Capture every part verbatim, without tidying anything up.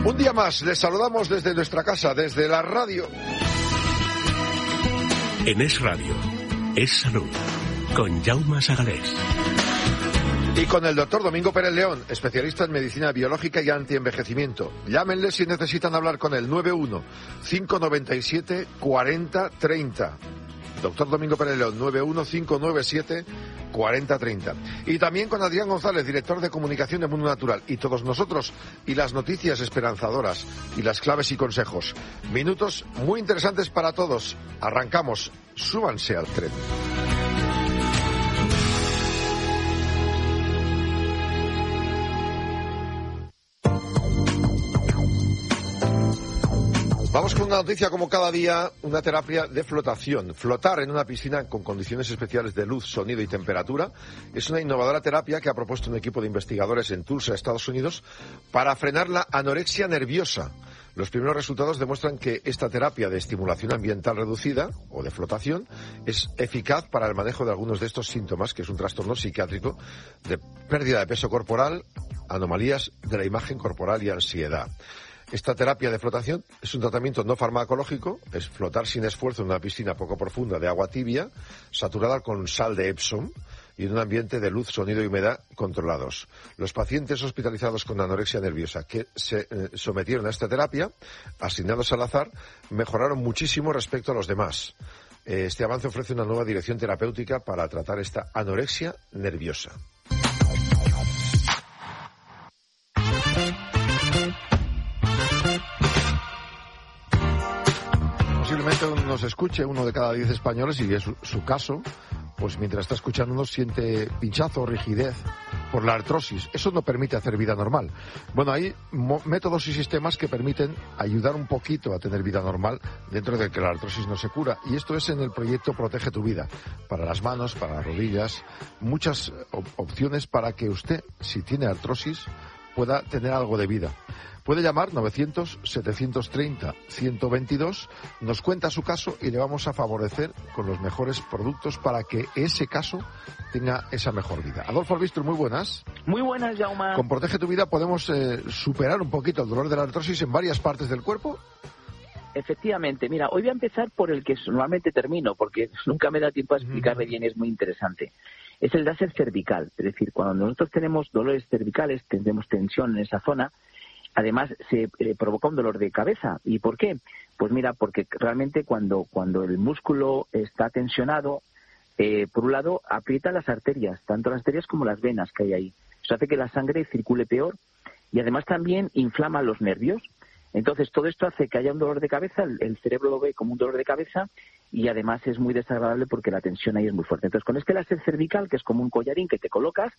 Un día más, les saludamos desde nuestra casa, desde la radio. En Es Radio, Es Salud, con Jaume Sagalés. Y con el doctor Domingo Pérez León, especialista en medicina biológica y antienvejecimiento. Llámenle si necesitan hablar con él, nueve uno, cinco nueve siete, cuatro cero tres cero. Doctor Domingo Pérez León, nueve uno, cinco nueve siete, cuatro cero tres cero. Y también con Adrián González, director de comunicación de Mundo Natural. Y todos nosotros, y las noticias esperanzadoras, y las claves y consejos. Minutos muy interesantes para todos. Arrancamos. Súbanse al tren. Vamos con una noticia como cada día, una terapia de flotación. Flotar en una piscina con condiciones especiales de luz, sonido y temperatura es una innovadora terapia que ha propuesto un equipo de investigadores en Tulsa, Estados Unidos, para frenar la anorexia nerviosa. Los primeros resultados demuestran que esta terapia de estimulación ambiental reducida, o de flotación, es eficaz para el manejo de algunos de estos síntomas, que es un trastorno psiquiátrico de pérdida de peso corporal, anomalías de la imagen corporal y ansiedad. Esta terapia de flotación es un tratamiento no farmacológico, es flotar sin esfuerzo en una piscina poco profunda de agua tibia, saturada con sal de Epsom y en un ambiente de luz, sonido y humedad controlados. Los pacientes hospitalizados con anorexia nerviosa que se eh, sometieron a esta terapia, asignados al azar, mejoraron muchísimo respecto a los demás. Eh, este avance ofrece una nueva dirección terapéutica para tratar esta anorexia nerviosa. Posiblemente nos escuche uno de cada diez españoles, y es su, su caso, pues mientras está escuchándonos siente pinchazo o rigidez por la artrosis. Eso no permite hacer vida normal. Bueno, hay mo- métodos y sistemas que permiten ayudar un poquito a tener vida normal dentro de que la artrosis no se cura. Y esto es en el proyecto Protege tu Vida. Para las manos, para las rodillas, muchas op- opciones para que usted, si tiene artrosis, pueda tener algo de vida. Puede llamar novecientos, setecientos treinta, ciento veintidós, nos cuenta su caso y le vamos a favorecer con los mejores productos para que ese caso tenga esa mejor vida. Adolfo Albistur, muy buenas. Muy buenas, Jaume. Con Protege tu Vida podemos eh, superar un poquito el dolor de la artrosis en varias partes del cuerpo. Efectivamente, mira, hoy voy a empezar por el que normalmente termino, porque nunca me da tiempo a explicarle bien, es muy interesante. Es el láser cervical, es decir, cuando nosotros tenemos dolores cervicales, tenemos tensión en esa zona, además se eh, provoca un dolor de cabeza. ¿Y por qué? Pues mira, porque realmente cuando, cuando el músculo está tensionado, eh, por un lado aprieta las arterias, tanto las arterias como las venas que hay ahí. Eso hace que la sangre circule peor y además también inflama los nervios. Entonces, todo esto hace que haya un dolor de cabeza, el, el cerebro lo ve como un dolor de cabeza y además es muy desagradable porque la tensión ahí es muy fuerte. Entonces, con este láser cervical, que es como un collarín que te colocas,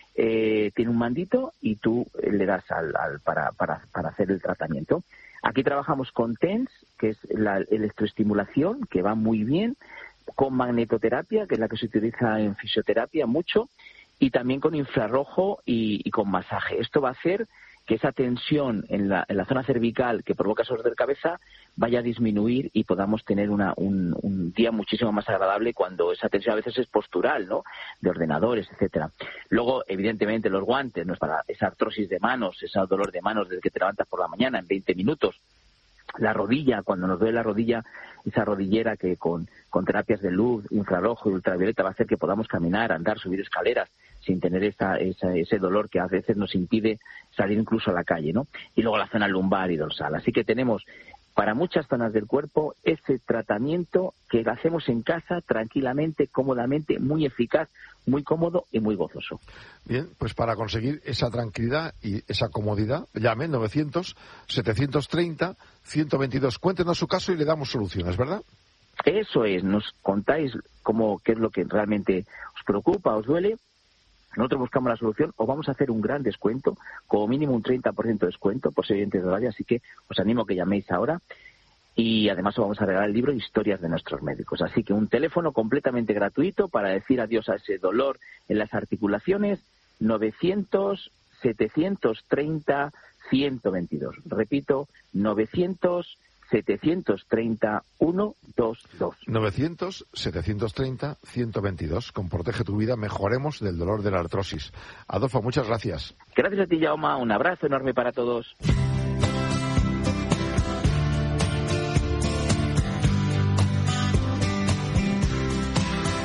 eh, tiene un mandito y tú le das al, al para, para, para hacer el tratamiento. Aquí trabajamos con T E N S, que es la electroestimulación, que va muy bien, con magnetoterapia, que es la que se utiliza en fisioterapia mucho, y también con infrarrojo y, y con masaje. Esto va a hacer que esa tensión en la, en la zona cervical que provoca dolor de cabeza vaya a disminuir y podamos tener una, un, un día muchísimo más agradable cuando esa tensión a veces es postural, ¿no?, de ordenadores, etcétera. Luego, evidentemente, los guantes, ¿no?, es para esa artrosis de manos, ese dolor de manos desde que te levantas por la mañana en veinte minutos. La rodilla, cuando nos duele la rodilla, esa rodillera que con, con terapias de luz, infrarrojo y ultravioleta va a hacer que podamos caminar, andar, subir escaleras sin tener esa, esa, ese dolor que a veces nos impide salir incluso a la calle, ¿no? Y luego la zona lumbar y dorsal. Así que tenemos para muchas zonas del cuerpo ese tratamiento que lo hacemos en casa tranquilamente, cómodamente, muy eficaz, muy cómodo y muy gozoso. Bien, pues para conseguir esa tranquilidad y esa comodidad, llame novecientos, setecientos treinta, ciento veintidós. Cuéntenos su caso y le damos soluciones, ¿verdad? Eso es, nos contáis cómo, qué es lo que realmente os preocupa, os duele. Nosotros buscamos la solución o vamos a hacer un gran descuento, como mínimo un treinta por ciento de descuento por ser oyentes de radio, así que os animo a que llaméis ahora. Y además os vamos a regalar el libro Historias de nuestros médicos. Así que un teléfono completamente gratuito para decir adiós a ese dolor en las articulaciones, novecientos, setecientos treinta, ciento veintidós. Repito, novecientos, setecientos treinta, ciento veintidós. novecientos, setecientos treinta, ciento veintidós. Con Protege tu Vida mejoremos del dolor de la artrosis. Adolfo, muchas gracias. Gracias a ti, Jaume. Un abrazo enorme para todos.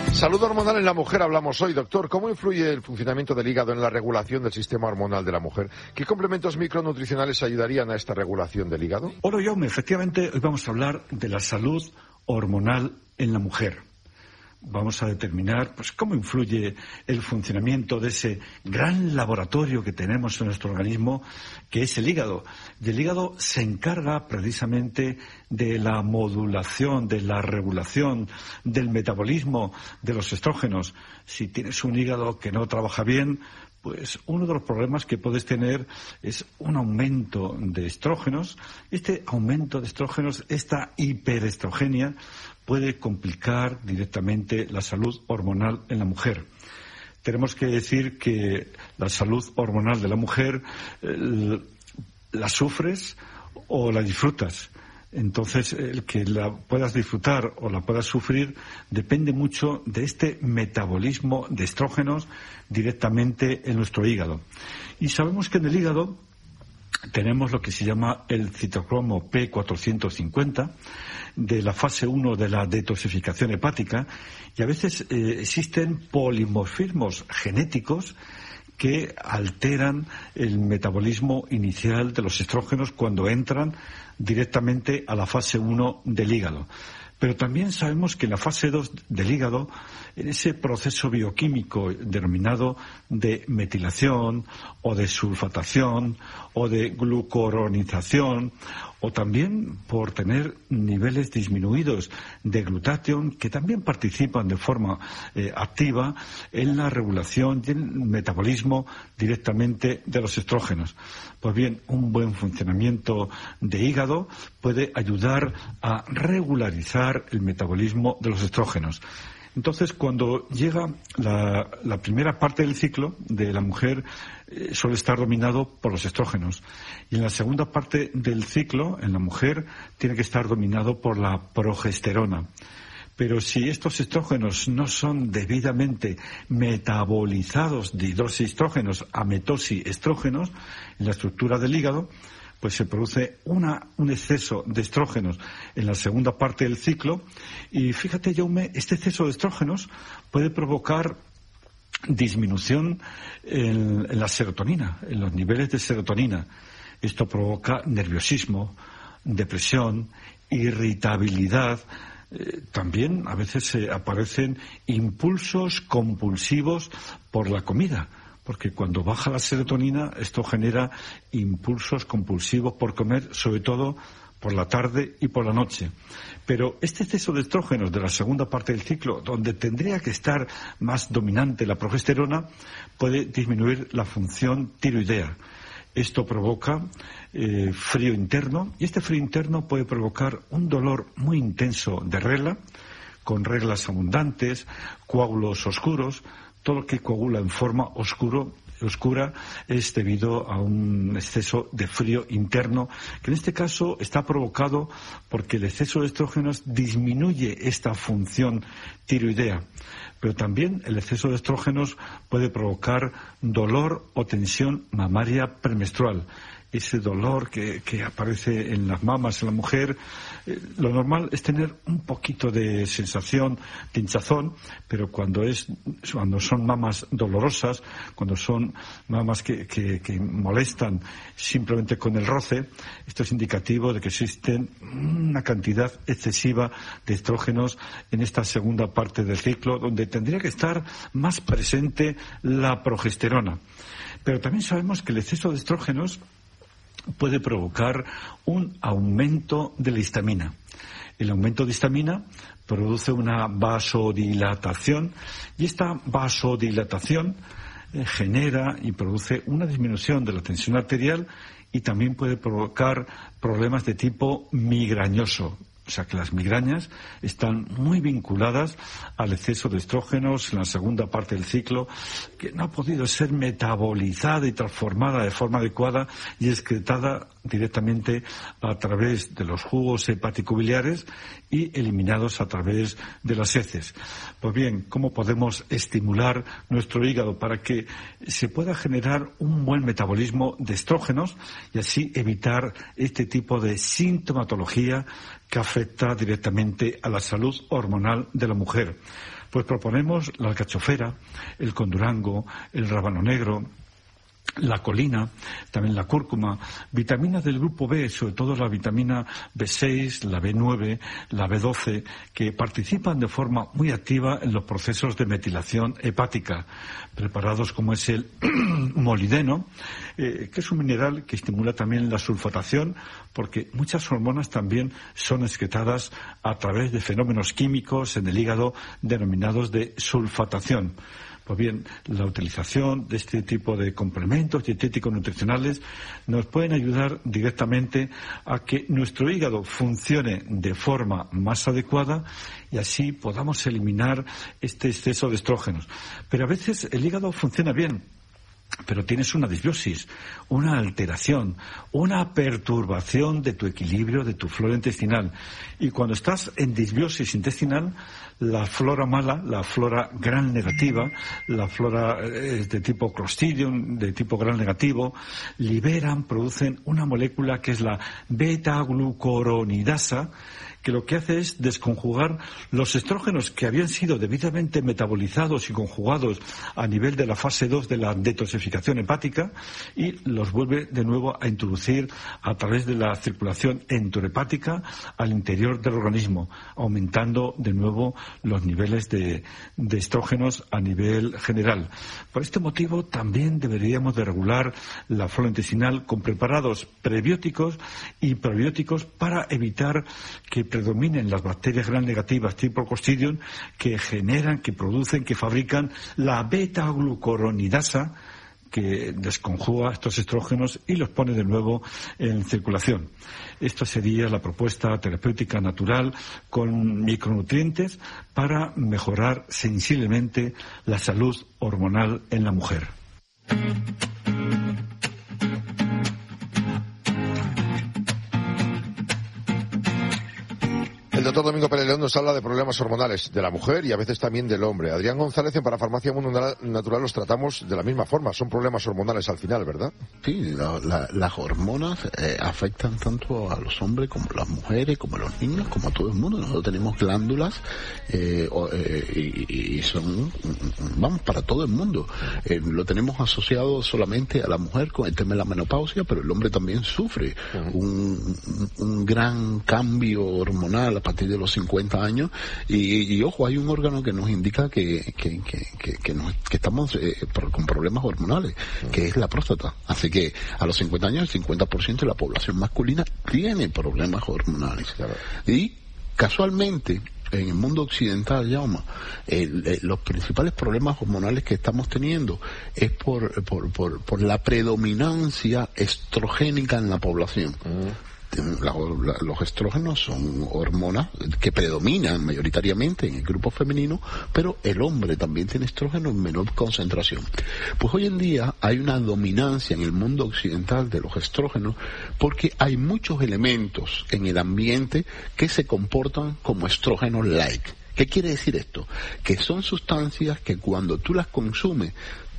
Salud hormonal en la mujer hablamos hoy, doctor. ¿Cómo influye el funcionamiento del hígado en la regulación del sistema hormonal de la mujer? ¿Qué complementos micronutricionales ayudarían a esta regulación del hígado? Hola, Jaume. Efectivamente, hoy vamos a hablar de la salud hormonal en la mujer. Vamos a determinar pues cómo influye el funcionamiento de ese gran laboratorio que tenemos en nuestro organismo, que es el hígado. Y el hígado se encarga precisamente de la modulación, de la regulación, del metabolismo de los estrógenos. Si tienes un hígado que no trabaja bien, pues uno de los problemas que puedes tener es un aumento de estrógenos. Este aumento de estrógenos, esta hiperestrogenia, puede complicar directamente la salud hormonal en la mujer. Tenemos que decir que la salud hormonal de la mujer eh, la sufres o la disfrutas. Entonces, el que la puedas disfrutar o la puedas sufrir depende mucho de este metabolismo de estrógenos directamente en nuestro hígado. Y sabemos que en el hígado tenemos lo que se llama el citocromo P cuatrocientos cincuenta de la fase uno de la detoxificación hepática, y a veces eh, existen polimorfismos genéticos que alteran el metabolismo inicial de los estrógenos cuando entran directamente a la fase uno del hígado. Pero también sabemos que en la fase dos del hígado, en ese proceso bioquímico denominado de metilación o de sulfatación o de glucuronización, o también por tener niveles disminuidos de glutatión, que también participan de forma eh, activa en la regulación y en el metabolismo directamente de los estrógenos. Pues bien, un buen funcionamiento de hígado puede ayudar a regularizar el metabolismo de los estrógenos. Entonces, cuando llega la, la primera parte del ciclo de la mujer, eh, suele estar dominado por los estrógenos. Y en la segunda parte del ciclo, en la mujer, tiene que estar dominado por la progesterona. Pero si estos estrógenos no son debidamente metabolizados de hidroxiestrógenos a metoxiestrógenos en la estructura del hígado, pues se produce una, un exceso de estrógenos en la segunda parte del ciclo. Y fíjate, Jaume, este exceso de estrógenos puede provocar disminución en, en la serotonina, en los niveles de serotonina. Esto provoca nerviosismo, depresión, irritabilidad. Eh, también a veces eh, aparecen impulsos compulsivos por la comida, porque cuando baja la serotonina esto genera impulsos compulsivos por comer, sobre todo por la tarde y por la noche. Pero este exceso de estrógenos de la segunda parte del ciclo, donde tendría que estar más dominante la progesterona, puede disminuir la función tiroidea. Esto provoca eh, frío interno, y este frío interno puede provocar un dolor muy intenso de regla, con reglas abundantes, coágulos oscuros. Todo lo que coagula en forma oscuro, oscura es debido a un exceso de frío interno, que en este caso está provocado porque el exceso de estrógenos disminuye esta función tiroidea. Pero también el exceso de estrógenos puede provocar dolor o tensión mamaria premenstrual. Ese dolor que, que aparece en las mamas en la mujer, eh, lo normal es tener un poquito de sensación de hinchazón, pero cuando es cuando son mamas dolorosas, cuando son mamas que, que, que molestan simplemente con el roce, esto es indicativo de que existen una cantidad excesiva de estrógenos en esta segunda parte del ciclo, donde tendría que estar más presente la progesterona. Pero también sabemos que el exceso de estrógenos puede provocar un aumento de la histamina. El aumento de histamina produce una vasodilatación, y esta vasodilatación eh, genera y produce una disminución de la tensión arterial, y también puede provocar problemas de tipo migrañoso. O sea que las migrañas están muy vinculadas al exceso de estrógenos en la segunda parte del ciclo, que no ha podido ser metabolizada y transformada de forma adecuada y excretada directamente a través de los jugos hepático-biliares y eliminados a través de las heces. Pues bien, ¿cómo podemos estimular nuestro hígado para que se pueda generar un buen metabolismo de estrógenos y así evitar este tipo de sintomatología que afecta directamente a la salud hormonal de la mujer? Pues proponemos la alcachofera, el condurango, el rábano negro, la colina, también la cúrcuma, vitaminas del grupo B, sobre todo la vitamina B seis, la B nueve, la B doce, que participan de forma muy activa en los procesos de metilación hepática, preparados como es el molibdeno, eh, que es un mineral que estimula también la sulfatación, porque muchas hormonas también son excretadas a través de fenómenos químicos en el hígado denominados de sulfatación. Pues bien, la utilización de este tipo de complementos dietéticos nutricionales nos pueden ayudar directamente a que nuestro hígado funcione de forma más adecuada y así podamos eliminar este exceso de estrógenos. Pero a veces el hígado funciona bien, pero tienes una disbiosis, una alteración, una perturbación de tu equilibrio, de tu flora intestinal. Y cuando estás en disbiosis intestinal, la flora mala, la flora gran negativa, la flora eh, de tipo Clostridium, de tipo gran negativo, liberan, producen una molécula que es la beta-glucuronidasa, que lo que hace es desconjugar los estrógenos que habían sido debidamente metabolizados y conjugados a nivel de la fase dos de la detoxificación hepática y los vuelve de nuevo a introducir a través de la circulación enterohepática al interior del organismo, aumentando de nuevo los niveles de, de estrógenos a nivel general. Por este motivo también deberíamos de regular la flora intestinal con preparados prebióticos y probióticos para evitar que predominen las bacterias gram negativas tipo Clostridium que generan, que producen, que fabrican la beta-glucuronidasa que desconjuga estos estrógenos y los pone de nuevo en circulación. Esta sería la propuesta terapéutica natural con micronutrientes para mejorar sensiblemente la salud hormonal en la mujer. El doctor Domingo Pérez León nos habla de problemas hormonales de la mujer y a veces también del hombre. Adrián González, en Parafarmacia Mundo Natural los tratamos de la misma forma. Son problemas hormonales al final, ¿verdad? Sí, la, la, las hormonas eh, afectan tanto a los hombres como a las mujeres, como a los niños, como a todo el mundo. Nosotros tenemos glándulas eh, eh, y, y son, vamos, para todo el mundo. Eh, lo tenemos asociado solamente a la mujer con el tema de la menopausia, pero el hombre también sufre uh-huh. un, un gran cambio hormonal a partir de los cincuenta años y, y ojo, hay un órgano que nos indica que que que, que, que, nos, que estamos eh, por, con problemas hormonales, que es la próstata. Así que a los cincuenta años el cincuenta por ciento de la población masculina tiene problemas hormonales. Claro. Y casualmente en el mundo occidental, Jaume, el, el, los principales problemas hormonales que estamos teniendo es por por por, por la predominancia estrogénica en la población. Uh-huh. La, la, los estrógenos son hormonas que predominan mayoritariamente en el grupo femenino, pero el hombre también tiene estrógenos en menor concentración. Pues hoy en día hay una dominancia en el mundo occidental de los estrógenos porque hay muchos elementos en el ambiente que se comportan como estrógenos-like. ¿Qué quiere decir esto? Que son sustancias que cuando tú las consumes,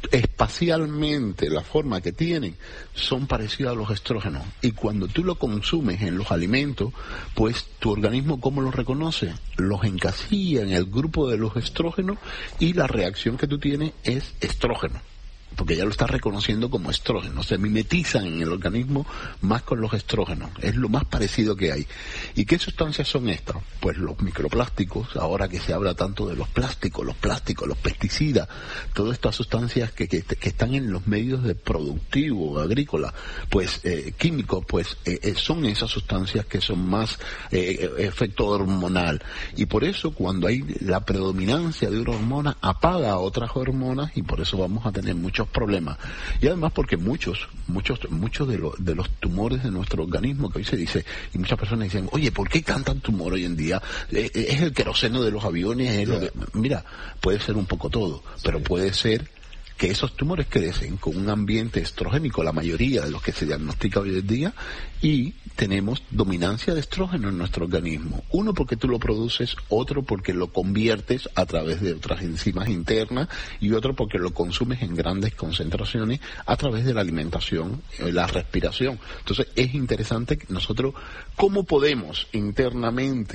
espacialmente la forma que tienen son parecidas a los estrógenos y cuando tú lo consumes en los alimentos, pues tu organismo ¿cómo los reconoce? Los encasilla en el grupo de los estrógenos y la reacción que tú tienes es estrógeno, porque ya lo estás reconociendo como estrógeno, se mimetizan en el organismo más con los estrógenos, es lo más parecido que hay. ¿Y qué sustancias son estas? Pues los microplásticos, ahora que se habla tanto de los plásticos, los plásticos, los pesticidas, todas estas sustancias que, que, que están en los medios de productivo, agrícola, pues eh, químicos, pues eh, son esas sustancias que son más eh, efecto hormonal. Y por eso cuando hay la predominancia de una hormona, apaga a otras hormonas y por eso vamos a tener muchos problemas. Y además porque muchos, muchos, muchos de, lo, de los tumores de nuestro organismo, que hoy se dice, y muchas personas dicen, oye, ¿por qué hay tanto tumor hoy en día? Eh, es el queroseno de los aviones, es lo que... Mira, puede ser un poco todo, pero puede ser que esos tumores crecen con un ambiente estrogénico, la mayoría de los que se diagnostica hoy en día, y tenemos dominancia de estrógeno en nuestro organismo. Uno porque tú lo produces, otro porque lo conviertes a través de otras enzimas internas, y otro porque lo consumes en grandes concentraciones a través de la alimentación, la respiración. Entonces es interesante que nosotros, ¿cómo podemos internamente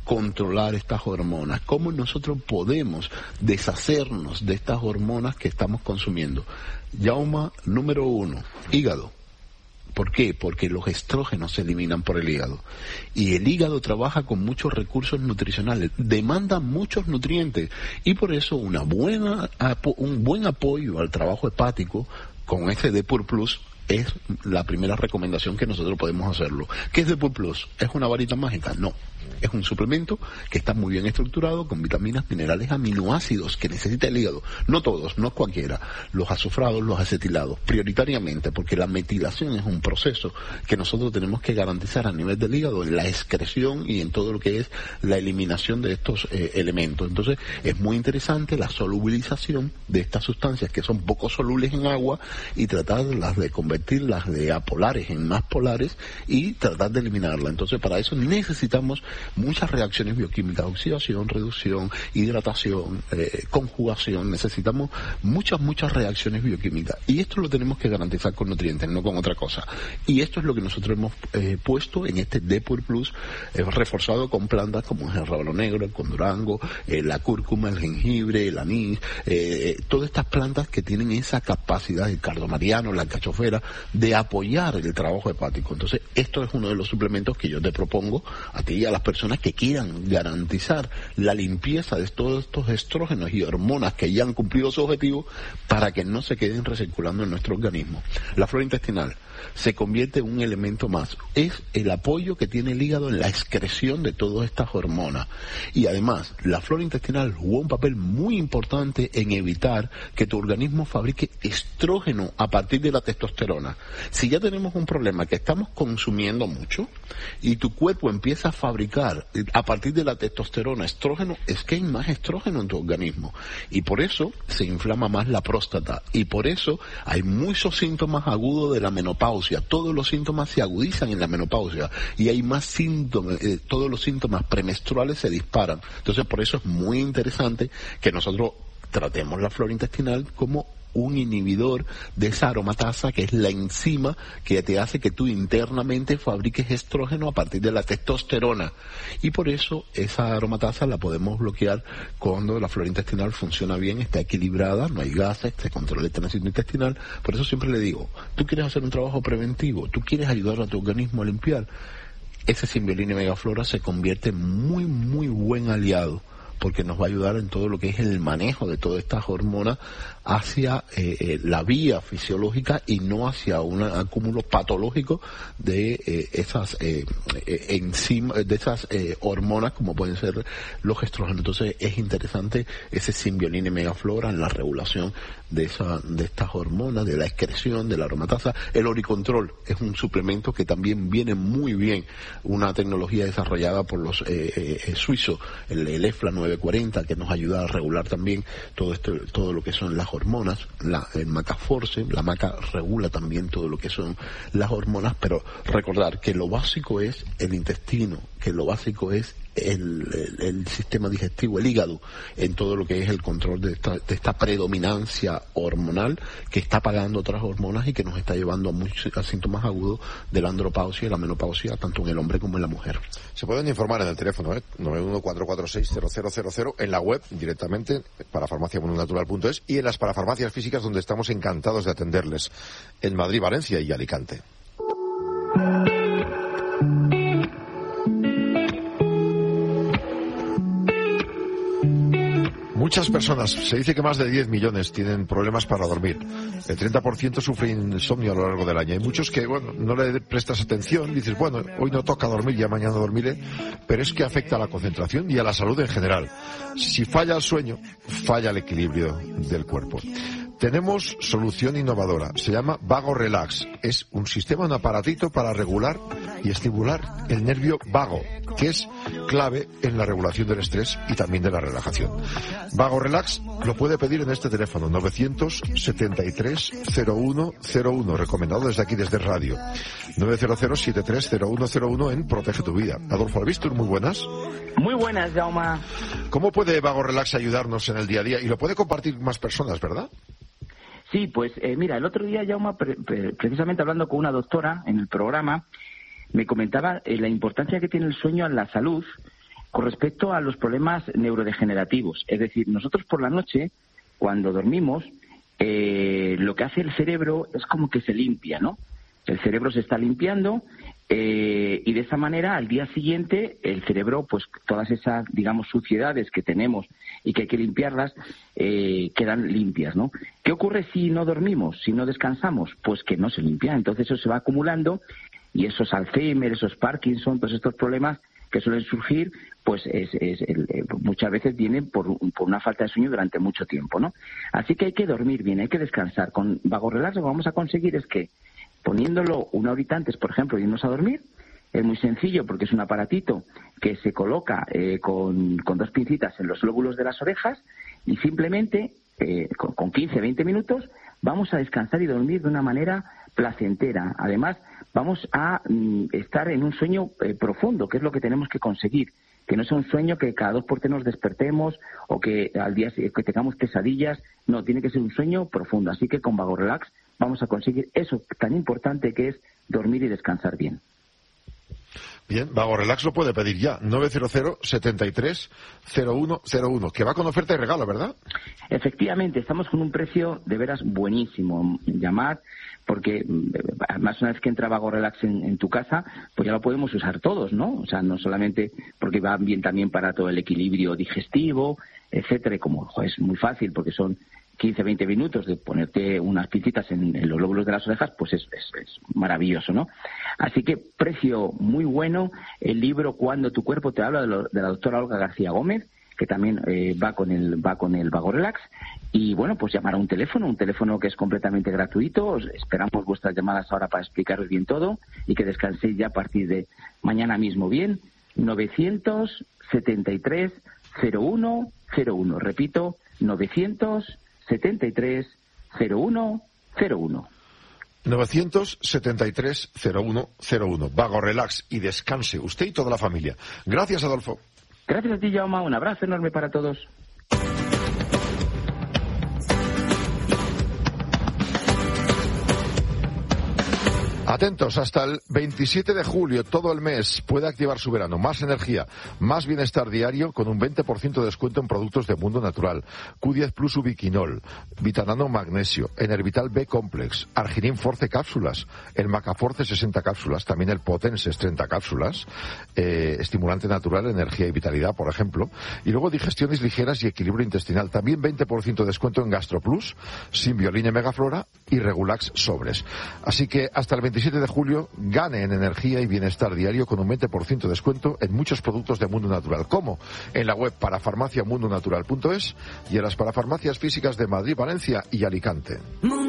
controlar estas hormonas, cómo nosotros podemos deshacernos de estas hormonas que estamos consumiendo. Yauma, número uno, hígado. ¿Por qué? Porque los estrógenos se eliminan por el hígado. Y el hígado trabaja con muchos recursos nutricionales, demanda muchos nutrientes. Y por eso una buena, un buen apoyo al trabajo hepático con este Depur Plus es la primera recomendación que nosotros podemos hacerlo. ¿Qué es Depur Plus? ¿Es una varita mágica? No. Es un suplemento que está muy bien estructurado con vitaminas, minerales, aminoácidos que necesita el hígado. No todos, no cualquiera. Los azufrados, los acetilados, prioritariamente, porque la metilación es un proceso que nosotros tenemos que garantizar a nivel del hígado en la excreción y en todo lo que es la eliminación de estos eh, elementos. Entonces, es muy interesante la solubilización de estas sustancias que son poco solubles en agua y tratarlas de convertirlas de apolares en más polares y tratar de eliminarlas. Entonces, para eso necesitamos muchas reacciones bioquímicas, oxidación, reducción, hidratación, eh, conjugación. Necesitamos muchas, muchas reacciones bioquímicas. Y esto lo tenemos que garantizar con nutrientes, no con otra cosa. Y esto es lo que nosotros hemos eh, puesto en este Depur Plus, eh, reforzado con plantas como el rábano negro, el condorango, eh, la cúrcuma, el jengibre, el anís, eh, todas estas plantas que tienen esa capacidad, el cardomariano, la alcachofera, de apoyar el trabajo hepático. Entonces, esto es uno de los suplementos que yo te propongo a ti y a las personas que quieran garantizar la limpieza de todos estos estrógenos y hormonas que ya han cumplido su objetivo para que no se queden recirculando en nuestro organismo. La flora intestinal se convierte en un elemento más. Es el apoyo que tiene el hígado en la excreción de todas estas hormonas. Y además, la flora intestinal jugó un papel muy importante en evitar que tu organismo fabrique estrógeno a partir de la testosterona. Si ya tenemos un problema que estamos consumiendo mucho y tu cuerpo empieza a fabricar a partir de la testosterona estrógeno, es que hay más estrógeno en tu organismo. Y por eso se inflama más la próstata. Y por eso hay muchos síntomas agudos de la menopausia. Todos los síntomas se agudizan en la menopausia y hay más síntomas, eh, todos los síntomas premenstruales se disparan. Entonces, por eso es muy interesante que nosotros tratemos la flora intestinal como un inhibidor de esa aromatasa, que es la enzima que te hace que tú internamente fabriques estrógeno a partir de la testosterona. Y por eso esa aromatasa la podemos bloquear cuando la flora intestinal funciona bien, está equilibrada, no hay gases, se controla el tránsito intestinal. Por eso siempre le digo, tú quieres hacer un trabajo preventivo, tú quieres ayudar a tu organismo a limpiar, ese Symbiolini Megaflora se convierte en muy, muy buen aliado, porque nos va a ayudar en todo lo que es el manejo de todas estas hormonas hacia eh, eh, la vía fisiológica y no hacia un acúmulo patológico de eh, esas eh, eh, enzimas, de esas eh, hormonas como pueden ser los estrógenos. Entonces es interesante ese Symbiolini Megaflora en la regulación de esa, de estas hormonas, de la excreción, de la aromatasa. El Oricontrol es un suplemento que también viene muy bien, una tecnología desarrollada por los eh, eh, suizos, el, el EFLA nueve cuarenta, que nos ayuda a regular también todo esto, todo lo que son las hormonas. La, el Macaforce, la maca regula también todo lo que son las hormonas, pero recordar que lo básico es el intestino, que lo básico es el, el, el sistema digestivo, el hígado, en todo lo que es el control de esta, de esta predominancia hormonal que está apagando otras hormonas y que nos está llevando a, muchos, a síntomas agudos de la andropausia y la menopausia, tanto en el hombre como en la mujer. Se pueden informar en el teléfono, ¿eh? nueve uno cuatro cuatro seis cero cero cero cero, en la web directamente, para farmacia mononatural punto es, y en las parafarmacias físicas, donde estamos encantados de atenderles, en Madrid, Valencia y Alicante. Muchas personas, se dice que más de diez millones tienen problemas para dormir. El treinta por ciento sufren insomnio a lo largo del año. Hay muchos que, bueno, no le prestas atención, dices, bueno, hoy no toca dormir, ya mañana dormiré, pero es que afecta a la concentración y a la salud en general. Si falla el sueño, falla el equilibrio del cuerpo. Tenemos solución innovadora, se llama Vago Relax. Es un sistema, un aparatito para regular y estimular el nervio vago, que es clave en la regulación del estrés y también de la relajación. Vago Relax lo puede pedir en este teléfono, novecientos setenta y tres cero uno cero uno, recomendado desde aquí, desde radio. novecientos setenta y tres cero uno cero uno en Protege tu Vida. Adolfo Albistur, muy buenas. Muy buenas, Jauma. ¿Cómo puede Vago Relax ayudarnos en el día a día? Y lo puede compartir más personas, ¿verdad? Sí, pues eh, mira, el otro día, Jauma, pre- pre- precisamente hablando con una doctora en el programa, me comentaba eh, la importancia que tiene el sueño en la salud, con respecto a los problemas neurodegenerativos. Es decir, nosotros por la noche, cuando dormimos, eh, lo que hace el cerebro es como que se limpia, ¿no? El cerebro se está limpiando eh, y de esa manera al día siguiente el cerebro, pues todas esas, digamos, suciedades que tenemos y que hay que limpiarlas, eh, quedan limpias, ¿no? ¿Qué ocurre si no dormimos, si no descansamos? Pues que no se limpia, entonces eso se va acumulando y esos Alzheimer, esos Parkinson, todos estos problemas que suelen surgir, pues es, es el, eh, muchas veces vienen por, por una falta de sueño durante mucho tiempo, ¿no? Así que hay que dormir bien, hay que descansar. Con Vago Relax lo que vamos a conseguir es que, poniéndolo una horita antes, por ejemplo, de irnos a dormir, es muy sencillo porque es un aparatito que se coloca eh, con, con dos pincitas en los lóbulos de las orejas y simplemente eh, con, con quince a veinte minutos vamos a descansar y dormir de una manera placentera. Además, vamos a mm, estar en un sueño eh, profundo, que es lo que tenemos que conseguir. Que no sea un sueño que cada dos por tres nos despertemos o que al día que tengamos pesadillas. No, tiene que ser un sueño profundo. Así que con Vago Relax vamos a conseguir eso tan importante que es dormir y descansar bien. Bien, Vago Relax lo puede pedir ya, nueve cero cero, setenta y tres, cero uno cero uno, que va con oferta y regalo, ¿verdad? Efectivamente, estamos con un precio de veras buenísimo. Llamad, porque además una vez que entra Vago Relax en, en tu casa, pues ya lo podemos usar todos, ¿no? O sea, no solamente porque va bien también para todo el equilibrio digestivo, etcétera, y como jo, es muy fácil porque son quince a veinte minutos de ponerte unas pincitas en, en los lóbulos de las orejas, pues es, es, es maravilloso, ¿no? Así que precio muy bueno. El libro Cuando tu cuerpo te habla, de, lo, de la doctora Olga García Gómez, que también eh, va con el va con el Vago Relax. Y bueno, pues llamar a un teléfono, un teléfono que es completamente gratuito. Os esperamos vuestras llamadas ahora para explicaros bien todo y que descanséis ya a partir de mañana mismo bien. novecientos setenta y tres, cero uno cero uno. Repito, novecientos setenta y tres, cero uno cero uno. novecientos setenta y tres, cero uno cero uno. Vago Relax, y descanse usted y toda la familia. Gracias, Adolfo. Gracias a ti, Jaume. Un abrazo enorme para todos. Atentos, hasta el veintisiete de julio, todo el mes, puede activar su verano. Más energía, más bienestar diario, con un veinte por ciento de descuento en productos de Mundo Natural. Q diez Plus Ubiquinol, Vitanano Magnesio, Enervital B Complex, Arginin Force cápsulas, el Macaforce sesenta cápsulas, también el Potenses treinta cápsulas, eh, estimulante natural, energía y vitalidad, por ejemplo. Y luego digestiones ligeras y equilibrio intestinal. También veinte por ciento de descuento en GastroPlus, Simbioline Megaflora y Regulax Sobres. Así que hasta el veintisiete de julio gane en energía y bienestar diario con un veinte por ciento de descuento en muchos productos de Mundo Natural, como en la web parafarmacia mundo natural punto es y en las parafarmacias físicas de Madrid, Valencia y Alicante.